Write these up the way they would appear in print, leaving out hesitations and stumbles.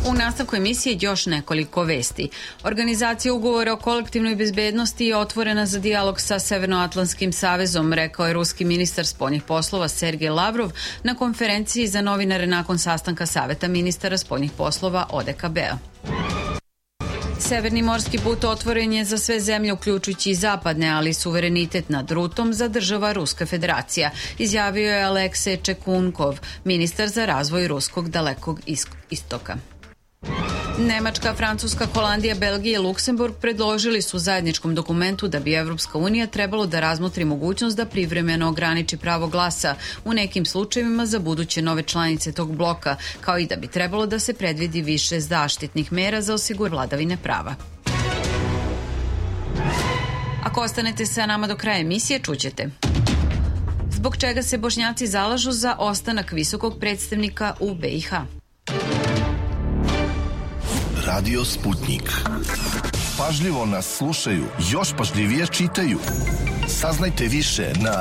U nastavku emisije još nekoliko vesti. Organizacija ugovora o kolektivnoj bezbednosti je otvorena za dijalog sa Severnoatlantskim savezom, rekao je ruski ministar spoljnih poslova Sergej Lavrov na konferenciji za novinare nakon sastanka Saveta ministara spoljnih poslova ODKB-a. Severni morski put otvoren je za sve zemlje, uključujući i zapadne, ali suverenitet nad rutom zadržava Ruska federacija, izjavio je Aleksej Čekunkov, ministar za razvoj ruskog dalekog istoka. Nemačka, Francuska, Holandija, Belgija i Luksemburg predložili su u zajedničkom dokumentu da bi Evropska unija trebalo da razmotri mogućnost da privremeno ograniči pravo glasa u nekim slučajevima za buduće nove članice tog bloka, kao i da bi trebalo da se predvidi više zaštitnih mera za osiguravanje vladavine prava. Ako ostanete sa nama do kraja emisije, čućete zbog čega se Bošnjaci zalažu za ostanak visokog predstavnika u BiH. Radio Sputnik. Pažljivo nas slušaju, još pažljivije čitaju. Saznajte više na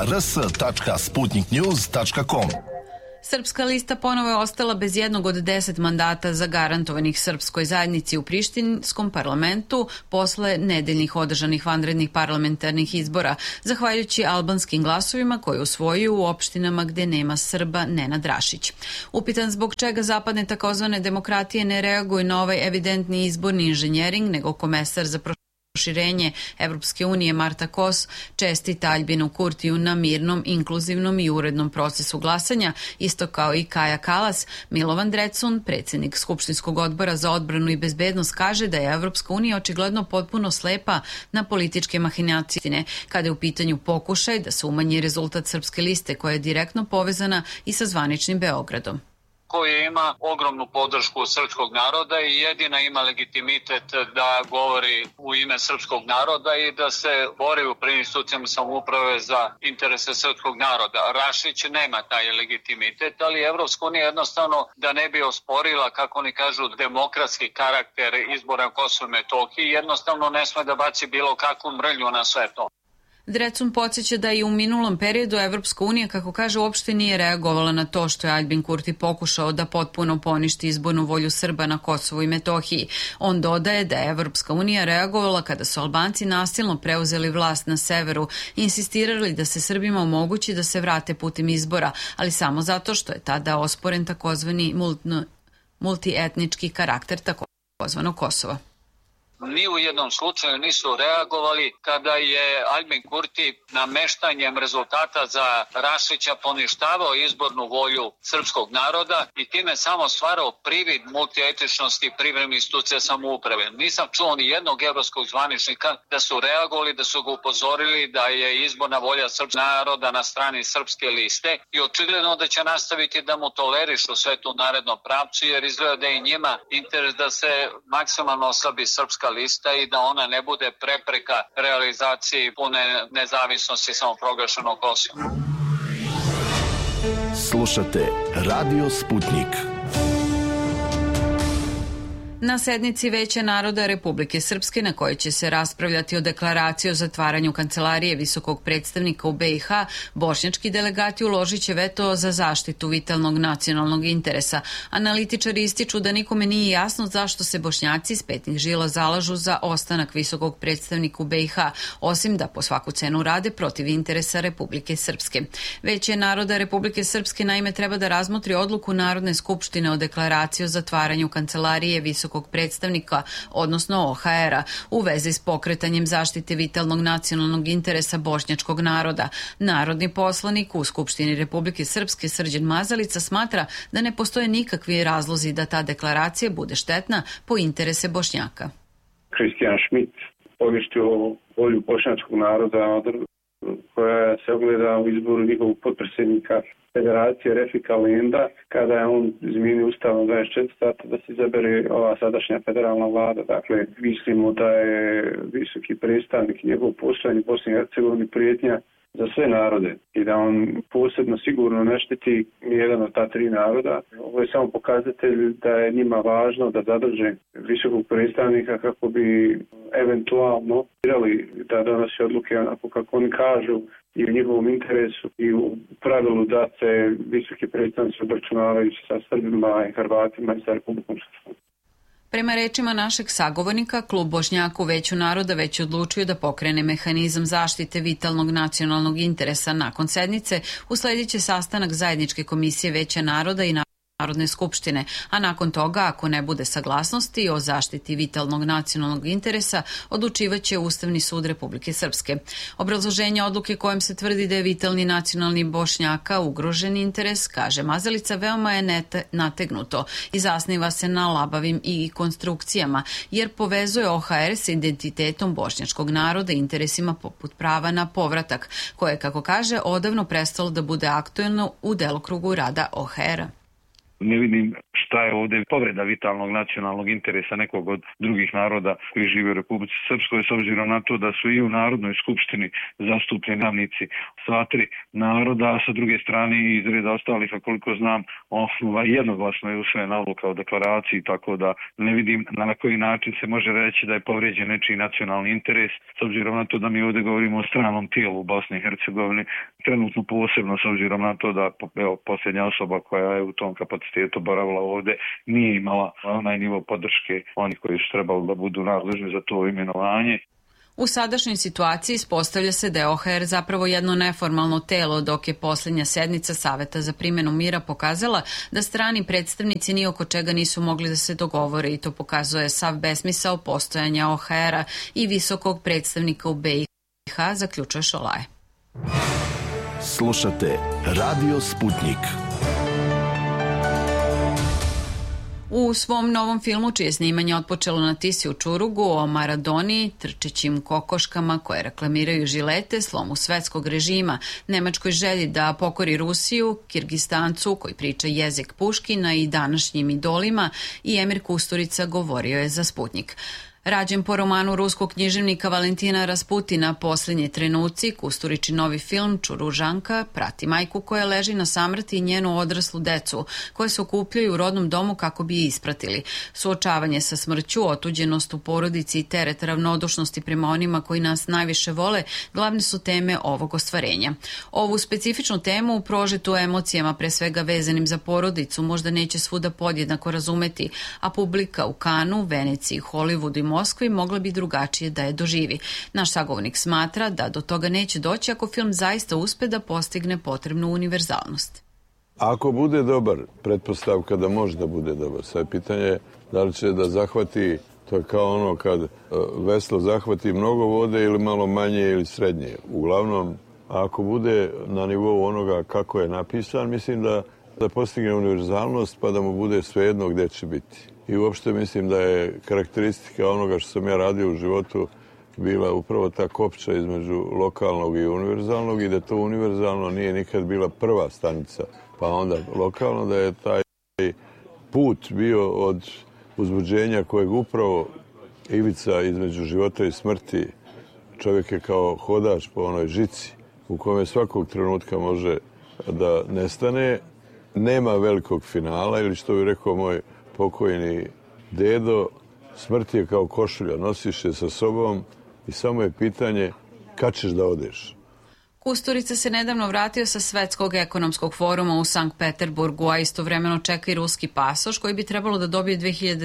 rs.sputniknews.com. Srpska lista ponovo je ostala bez jednog od 10 mandata zagarantovanih srpskoj zajednici u Prištinskom parlamentu posle nedeljnih održanih vanrednih parlamentarnih izbora, zahvaljujući albanskim glasovima koje usvojuju u opštinama gde nema Srba Nenad Rašić. Upitan zbog čega zapadne takozvane demokratije ne reaguju na ovaj evidentni izborni inženjering, nego komesar za proširenje Evropske unije Marta Kos čestita Aljbinu Kurtiju na mirnom, inkluzivnom i urednom procesu glasanja, isto kao i Kaja Kalas. Milovan Drecun, predsjednik Skupštinskog odbora za odbranu i bezbednost, kaže da je Evropska unija očigledno potpuno slepa na političke mahinacije kada je u pitanju pokušaj da se umanji rezultat Srpske liste koja je direktno povezana i sa zvaničnim Beogradom, koji ima ogromnu podršku srpskog naroda i jedina ima legitimitet da govori u ime srpskog naroda i da se bori u prvim institucijama samouprave za interese srpskog naroda. Rašić nema taj legitimitet, ali Evropska unija jednostavno da ne bi osporila, kako oni kažu, demokratski karakter izbora Kosova i Metohije, jednostavno ne sme da baci bilo kakvu mrlju na sve to. Drecun podsjeća da i u minulom periodu Evropska unija, kako kaže, uopšte nije reagovala na to što je Aljbin Kurti pokušao da potpuno poništi izbornu volju Srba na Kosovu i Metohiji. On dodaje da je Evropska unija reagovala kada su Albanci nasilno preuzeli vlast na severu i insistirali da se Srbima omogući da se vrate putem izbora, ali samo zato što je tada osporen takozvani multietnički karakter takozvanog Kosova. Ni u jednom slučaju nisu reagovali kada je Aljbin Kurti nameštanjem rezultata za Rašića poništavao izbornu volju srpskog naroda i time samo stvarao privid multietičnosti privremenih institucija samouprave. Nisam čuo ni jednog evropskog zvaničnika da su reagovali, da su ga upozorili da je izborna volja srpskog naroda na strani Srpske liste i očigledno da će nastaviti da mu tolerišu sve tu narednom pravcu, jer izgleda da je i njima interes da se maksimalno oslabi srpska lista i da ona ne bude prepreka realizaciji pune nezavisnosti samoproglašenog Kosova. Slušate Radio Sputnik. Na sednici Veća naroda Republike Srpske, na kojoj će se raspravljati o deklaraciji o zatvaranju kancelarije visokog predstavnika u BiH, bošnjački delegati uložit će veto za zaštitu vitalnog nacionalnog interesa. Analitičari ističu da nikome nije jasno zašto se Bošnjaci iz petnih žila zalažu za ostanak visokog predstavnika u BiH, osim da po svaku cenu rade protiv interesa Republike Srpske. Veće naroda Republike Srpske naime treba da razmotri odluku Narodne skupštine o deklaraciji o zatvaranju kancelarije visokog predstavnika, odnosno OHR-a, u vezi s pokretanjem zaštite vitalnog nacionalnog interesa bošnjačkog naroda. Narodni poslanik u Skupštini Republike Srpske Srđan Mazalica smatra da ne postoje nikakvi razlozi da ta deklaracija bude štetna po interese Bošnjaka. Kristijan Šmit poništio volju bošnjačkog naroda koja se ogleda u izboru njihovog potpredsjednika Federacije Refika Lenda, kada je on izmijenio ustav na 24 sata da se izabere ova sadašnja federalna vlada. Dakle, mislimo da je visoki predstavnik i njegov postojanje u Bosni i Hercegovini prijetnja za sve narode i da on posebno sigurno ne štiti nijedan od ta tri naroda. Ovo je samo pokazatelj da je njima važno da zadrže visokog predstavnika kako bi eventualno birali da donosi odluke onako kako oni kažu i u njihovom interesu i u pravilu da se visoki predstavnici obračunavaju sa Srbima i Hrvatima i sa Republikom Srpskom. Prema rečima našeg sagovornika, Klub Bošnjaka u Veću naroda već odlučio da pokrene mehanizam zaštite vitalnog nacionalnog interesa nakon sednice. Usledit će sastanak zajedničke komisije Veća naroda i Narodne skupštine, a nakon toga, ako ne bude saglasnosti o zaštiti vitalnog nacionalnog interesa, odlučivaće Ustavni sud Republike Srpske. Obrazloženje odluke kojom se tvrdi da je vitalni nacionalni Bošnjaka ugrožen interes, kaže Mazalica, veoma je nategnuto i zasniva se na labavim i konstrukcijama, jer povezuje OHR sa identitetom bošnjačkog naroda i interesima poput prava na povratak, koje, kako kaže, odavno prestalo da bude aktuelno u delokrugu rada OHR-a. Ne vidim šta je ovdje povreda vitalnog nacionalnog interesa nekog od drugih naroda koji žive u Republici Srpskoj, s obzirom na to da su i u Narodnoj skupštini zastupljeni predstavnici sva tri naroda, a sa druge strane iz reda ostalih, a koliko znam, jednoglasno je usvojena odluka o deklaraciji, tako da ne vidim na koji način se može reći da je povrijeđen nečiji nacionalni interes, s obzirom na to da mi ovdje govorimo o stranom tijelu u Bosni i Hercegovini, trenutno posebno s obzirom na to da posljednja osoba koja je u tom kapacitetu boravila ovdje nije imala onaj nivo podrške onih koji su trebali da budu nadležni za to imenovanje. U sadašnjoj situaciji ispostavlja se da je OHR zapravo jedno neformalno telo, dok je posljednja sednica Saveta za primjenu mira pokazala da strani predstavnici ni oko čega nisu mogli da se dogovore, i to pokazuje sav besmisao postojanja OHR-a i visokog predstavnika u BiH, zaključuje Šolaje. Slušate Radio Sputnik. U svom novom filmu, čije snimanje otpočelo na Tisi u Čurugu, o Maradoni, trčećim kokoškama koje reklamiraju žilete, slomu svetskog režima, nemačkoj želji da pokori Rusiju, Kirgistancu koji priča jezik Puškina i današnjim idolima, i Emir Kusturica govorio je za Sputnik. Rađen po romanu ruskog književnika Valentina Rasputina Posljednji trenuci, Kusturiči novi film Čuružanka prati majku koja leži na samrti i njenu odraslu decu, koje se okupljaju u rodnom domu kako bi je ispratili. Suočavanje sa smrću, otuđenost u porodici i teret ravnodušnosti prema onima koji nas najviše vole glavne su teme ovog ostvarenja. Ovu specifičnu temu, prožetu emocijama pre svega vezanim za porodicu, možda neće svuda podjednako razumeti, a publika u Kanu, Veneciji, Hollywoodu i Moskvi mogla bi drugačije da je doživi. Naš sagovornik smatra da do toga neće doći ako film zaista uspe da postigne potrebnu univerzalnost. Ako bude dobar, pretpostavka da može da bude dobar. Sad pitanje je da li će da zahvati, to je kao ono kad veslo zahvati mnogo vode ili malo manje ili srednje. Uglavnom, ako bude na nivou onoga kako je napisan, mislim da postigne univerzalnost pa da mu bude svejedno gdje će biti. I uopšte mislim da je karakteristika onoga što sam ja radio u životu bila upravo ta kopča između lokalnog i univerzalnog, i da to univerzalno nije nikad bila prva stanica, pa onda lokalno, da je taj put bio od uzbuđenja kojeg upravo ivica između života i smrti, čovjek je kao hodač po onoj žici u kome svakog trenutka može da nestane, nema velikog finala, ili što bi rekao moj pokojni dedo, smrt je kao košulja, nosiš je sa sobom i samo je pitanje kad ćeš da odeš. Kusturica se nedavno vratio sa Svetskog ekonomskog foruma u Sankt Peterburgu, a istovremeno čeka i ruski pasoš koji bi trebalo da dobije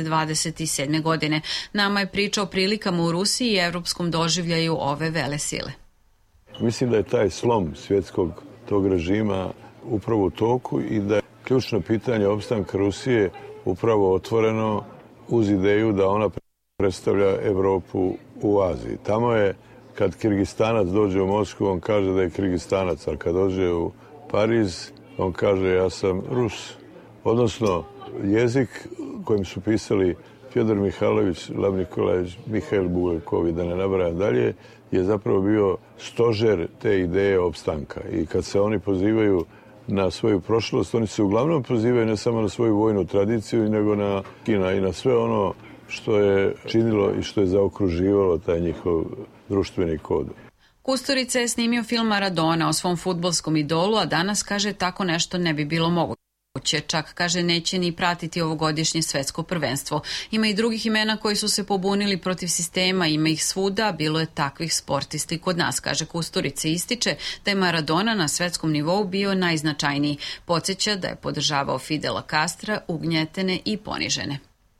2027. godine. Nama je pričao o prilikama u Rusiji i evropskom doživljaju ove velesile. Mislim da je taj slom svjetskog tog režima upravo u toku i da je ključno pitanje opstanka Rusije upravo otvoreno uz ideju da ona predstavlja Evropu u Aziji. Tamo je, kad Kirgistanac dođe u Moskvu, on kaže da je Kirgistanac, ali kad dođe u Pariz, on kaže ja sam Rus. Odnosno, jezik kojim su pisali Fjodor Mihajlović, Lav Nikolajević, Mihail Bulgakovi, da ne nabrajam dalje, je zapravo bio stožer te ideje opstanka. I kad se oni pozivaju na svoju prošlost, oni se uglavnom pozivaju ne samo na svoju vojnu tradiciju, nego na Kina i na sve ono što je činilo i što je zaokruživalo taj njihov društveni kod. Kusturica je snimio film Maradona o svom fudbalskom idolu, a danas kaže tako nešto ne bi bilo moguće. Čak kaže neće ni pratiti ovogodišnje svetsko prvenstvo. Ima i drugih imena koji su se pobunili protiv sistema, ima ih svuda, bilo je takvih sportista i kod nas, kaže Kusturica. Ističe da je Maradona na svetskom nivou bio najznačajniji. Podsjeća da je podržavao Fidela Castra, ugnjetene i ponižene.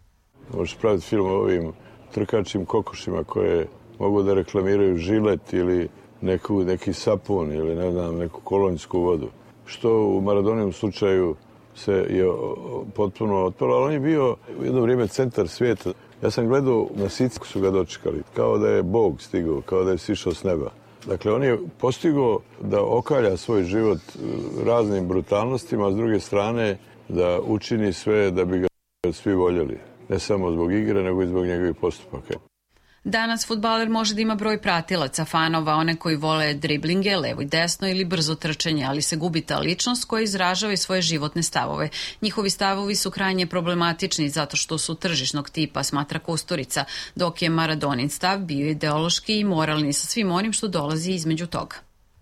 Možeš praviti film o ovim trkačim kokošima koje mogu da reklamiraju žilet ili neki sapun ili ne znam, neku kolonjsku vodu. Što u Maradonijevom slučaju se je potpuno otpalo, ali on je bio u jedno vrijeme centar svijeta. Ja sam gledao na Sicku su ga dočekali, kao da je Bog stigao, kao da je sišao s neba. Dakle, on je postigao da okalja svoj život raznim brutalnostima, a s druge strane da učini sve da bi ga svi voljeli. Ne samo zbog igre, nego i zbog njegovih postupaka. Danas fudbaler može da ima broj pratilaca, fanova, one koji vole driblinge, levo i desno ili brzo trčanje, ali se gubi ta ličnost koja izražava i svoje životne stavove. Njihovi stavovi su krajnje problematični zato što su tržišnog tipa, smatra Kusturica, dok je Maradonin stav bio ideološki i moralni sa svim onim što dolazi između toga.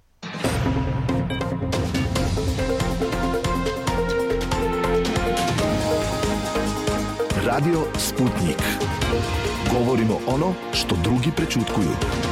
Radio Sputnik. Govorimo ono što drugi prećutkuju.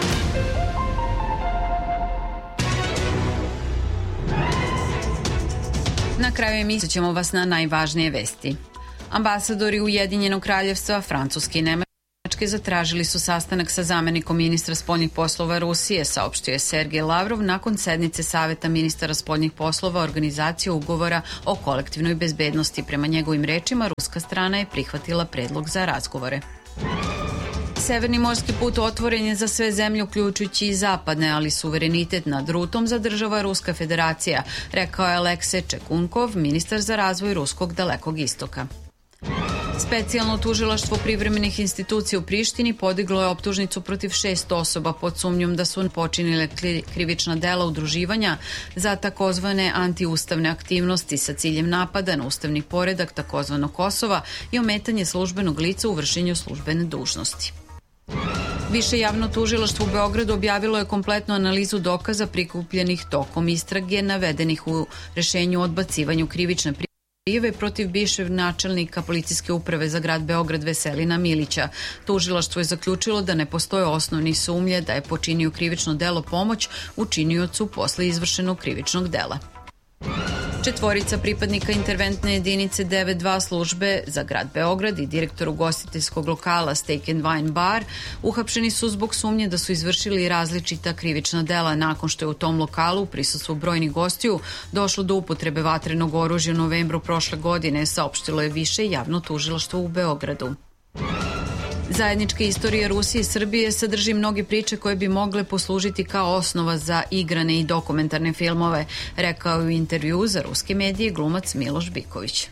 Na kraju emisije ćemo vas na najvažnije vesti. Ambasadori Ujedinjenog kraljevstva, Francuske i Nemačke zatražili su sastanak sa zamenikom ministra spoljnih poslova Rusije, saopštio je Sergej Lavrov nakon sednice Saveta ministara spoljnih poslova Organizacije ugovora o kolektivnoj bezbednosti. Prema njegovim rečima, ruska strana je prihvatila predlog za razgovore. Severni morski put otvoren je za sve zemlje, uključujući i zapadne, ali suverenitet nad rutom zadržava Ruska federacija, rekao je Aleksej Čekunkov, ministar za razvoj Ruskog Dalekog istoka. Specijalno tužilaštvo privremenih institucija u Prištini podiglo je optužnicu protiv 6 osoba pod sumnjom da su počinile krivična dela udruživanja za takozvane antiustavne aktivnosti sa ciljem napada na ustavni poredak takozvanog Kosova i ometanje službenog lica u vršenju službene dužnosti. Više javno tužilaštvo u Beogradu objavilo je kompletnu analizu dokaza prikupljenih tokom istrage navedenih u rešenju o odbacivanju krivične prijave protiv bivšeg načelnika policijske uprave za grad Beograd Veselina Milića. Tužilaštvo je zaključilo da ne postoje osnovni sumnje da je počinio krivično delo pomoć učiniocu posle izvršenog krivičnog dela. 4 pripadnika interventne jedinice 9-2 službe za grad Beograd i direktor ugostiteljskog lokala Steak and Wine Bar uhapšeni su zbog sumnje da su izvršili različita krivična dela nakon što je u tom lokalu u prisustvu brojnih gostiju došlo do upotrebe vatrenog oružja u novembru prošle godine, saopštilo je više javno tužilaštvo u Beogradu. Zajednička istorija Rusije i Srbije sadrži mnoge priče koje bi mogle poslužiti kao osnova za igrane i dokumentarne filmove, rekao je u intervju za ruske medije glumac Miloš Biković.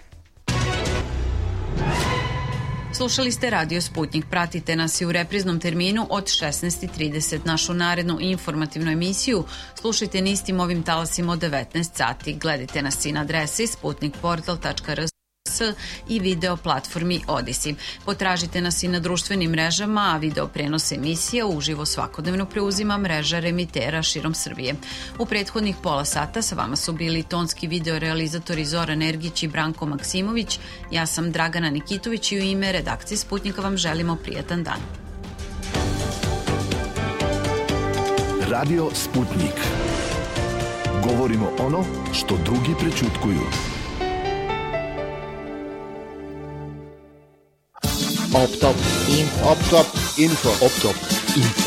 Slušali ste Radio Sputnik. Pratite nas i u repriznom terminu od 16:30. Našu narednu informativnu emisiju slušajte na istim ovim talasima od 19 sati. Gledajte nas i na adresi sputnikportal.rs i video platformi Odisi. Potražite nas i na društvenim mrežama, a video prenos emisija uživo svakodnevno preuzima mreža remitera širom Srbije. U prethodnih pola sata sa vama su bili tonski video realizatori Zoran Ergić i Branko Maksimović. Ja sam Dragana Nikitović i u ime redakcije Sputnika vam želimo prijatan dan. Radio Sputnik. Govorimo ono što drugi prećutkuju. Op top info.